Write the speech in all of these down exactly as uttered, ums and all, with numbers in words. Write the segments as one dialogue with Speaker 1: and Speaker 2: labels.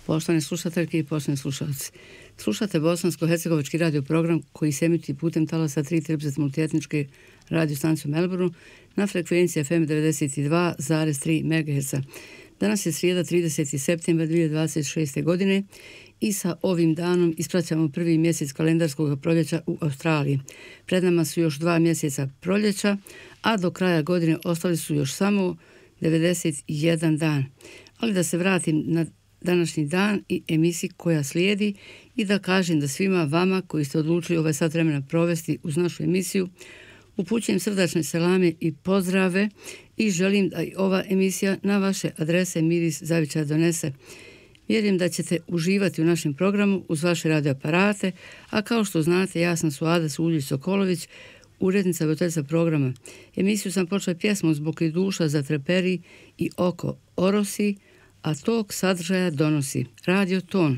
Speaker 1: Poštovane slušateljke i poštovani slušalci, slušate bosansko-hercegovački radio program koji se emituje putem talasa tri multietničke radio stanice u Melbourneu na frekvenciji F M devedeset dva zarez tri megaherca. Danas je srijeda trideseti septembar dvije tisuće dvadeset šeste. godine i sa ovim danom ispraćamo prvi mjesec kalendarskog proljeća u Australiji. Pred nama su još dva mjeseca proljeća, a do kraja godine ostali su još samo devedeset jedan dan. Ali da se vratim na današnji dan i emisiji koja slijedi i da kažem da svima vama koji ste odlučili ovaj sat vremena provesti uz našu emisiju, upućujem srdačne selame i pozdrave i želim da i ova emisija na vaše adrese miris zavičaja donese. Vjerujem da ćete uživati u našem programu uz vaše radioaparate, a kao što znate, ja sam Suada Suljić-Sokolović, urednica i voditeljica programa. Emisiju sam počela pjesmom Zbog i duša zatreperi i oko orosi, a tog sadržaja donosi Radio Ton.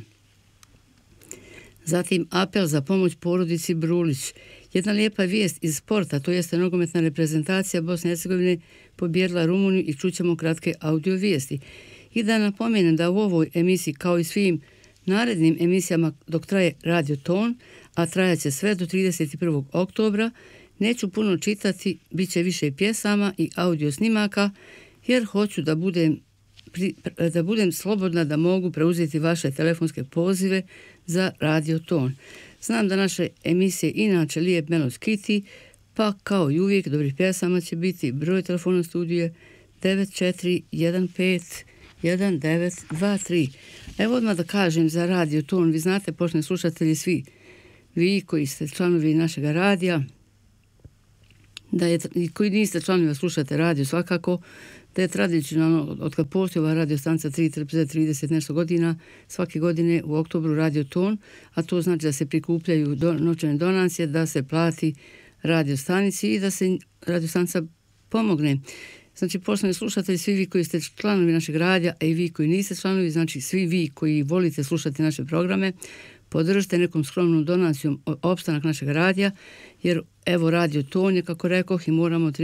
Speaker 1: Zatim apel za pomoć porodici Brulić. Jedna lijepa vijest iz sporta, to jeste nogometna reprezentacija Bosne i Hercegovine pobijedila Rumuniju i čućemo kratke audio vijesti. I da napomenem da u ovoj emisiji, kao i svim narednim emisijama dok traje Radio Ton, a trajaće sve do trideset prvog oktobra, neću puno čitati, bit će više pjesama i audio snimaka, jer hoću da budem da budem slobodna da mogu preuzeti vaše telefonske pozive za Radio Ton. Znam da naše emisije inače lijep melod kiti, pa kao i uvijek dobrih pjesama će biti broj telefona studije devet četiri jedan pet jedan devet dva tri. Evo odmah da kažem za Radio Ton, vi znate, poštovani slušatelji, svi vi koji ste članovi našega radija, da je, koji niste članovi, slušate radio svakako, da je tradicionalno, od kad postoji ova radio stanca tri trideset nešto godina, svake godine u oktobru Radio Ton, a to znači da se prikupljaju do, novčane donacije, da se plati radio stanici i da se radio stanica pomogne. Znači, poštovani slušatelji, svi vi koji ste članovi našeg radija, a i vi koji niste članovi, znači svi vi koji volite slušati naše programe, podržite nekom skromnom donacijom opstanak našeg radija, jer evo Radio Ton je, kako rekoh, i moramo